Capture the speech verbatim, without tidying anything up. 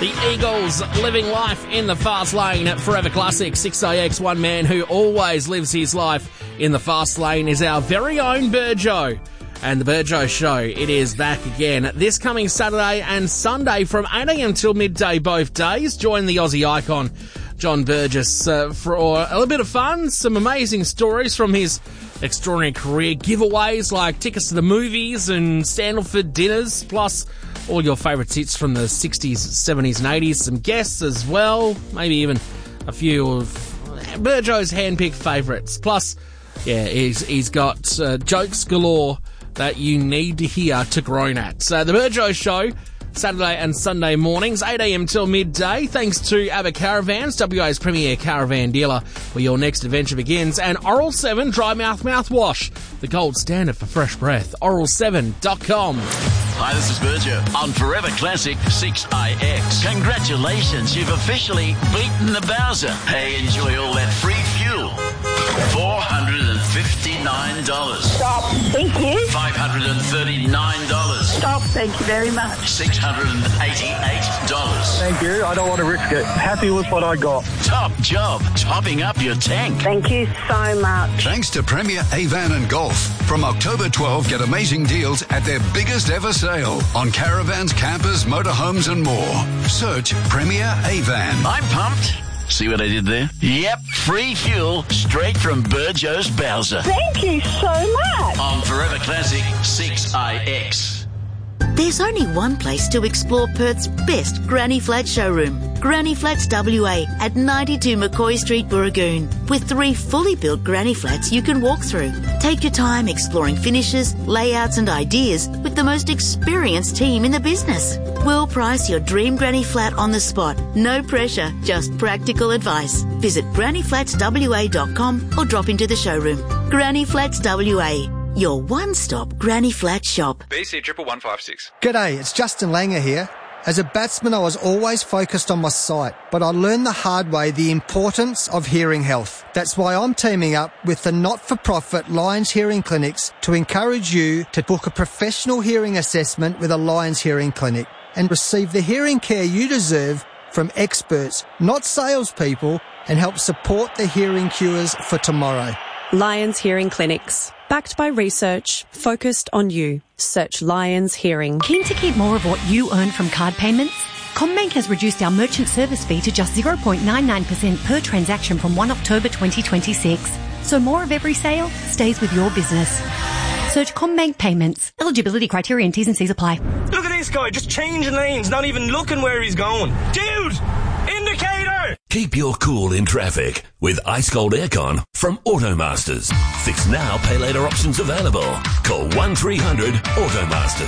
The Eagles living life in the fast lane at Forever Classic. six A X, one man who always lives his life in the fast lane is our very own Burjo. And the Burjo Show, it is back again this coming Saturday and Sunday from eight a.m. till midday both days. Join the Aussie icon, John Burgess, uh, for a little bit of fun, some amazing stories from his extraordinary career, giveaways like tickets to the movies and Sandalford dinners, plus all your favourite hits from the sixties, seventies and eighties, some guests as well, maybe even a few of Burjo's hand-picked favourites. Plus, yeah, he's, he's got uh, jokes galore that you need to hear to groan at. So the Burjo Show, Saturday and Sunday mornings, eight a.m. till midday, thanks to ABBA Caravans, W A's premier caravan dealer, where your next adventure begins, and Oral seven Dry Mouth Mouthwash, the gold standard for fresh breath. oral seven dot com. Hi, this is Burjo on Forever Classic six I X. Congratulations, you've officially beaten the Bowser. Hey, enjoy all that free fuel. four hundred fifty-nine dollars. Stop. Thank you. five hundred thirty-nine dollars. Stop. Thank you very much. six hundred eighty-eight dollars. Thank you. I don't want to risk it. Happy with what I got. Top job, topping up your tank. Thank you so much. Thanks to Premier Avan and Golf. From October twelfth, get amazing deals at their biggest ever sale on caravans, campers, motorhomes and more. Search Premier Avan. I'm pumped. See what I did there? Yep, free fuel straight from Burjo's Bowser. Thank you so much. On Forever Classic six I X. There's only one place to explore Perth's best Granny Flat showroom. Granny Flats W A at ninety-two McCoy Street, Burragoon. With three fully built Granny Flats you can walk through. Take your time exploring finishes, layouts and ideas with the most experienced team in the business. We'll price your dream Granny Flat on the spot. No pressure, just practical advice. Visit granny flats w a dot com or drop into the showroom. Granny Flats W A. Your one-stop Granny Flat shop. B C triple one five six. G'day, it's Justin Langer here. As a batsman, I was always focused on my sight, but I learned the hard way the importance of hearing health. That's why I'm teaming up with the not-for-profit Lions Hearing Clinics to encourage you to book a professional hearing assessment with a Lions Hearing Clinic and receive the hearing care you deserve from experts, not salespeople, and help support the hearing cures for tomorrow. Lions Hearing Clinics. Backed by research, focused on you. Search Lions Hearing. Keen to keep more of what you earn from card payments? CommBank has reduced our merchant service fee to just zero point nine nine percent per transaction from first of October twenty twenty-six. So more of every sale stays with your business. Search CommBank Payments. Eligibility criteria and T's and C's apply. Look at this guy, just changing lanes, not even looking where he's going. Dude! Indicator! Keep your cool in traffic with Ice Cold Aircon from Automasters. Fix now, pay later options available. Call one three hundred Automasters.